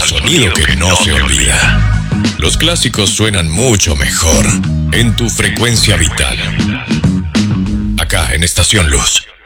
sonido que no se olvida. Los clásicos suenan mucho mejor en tu frecuencia vital. Acá en Estación Luz.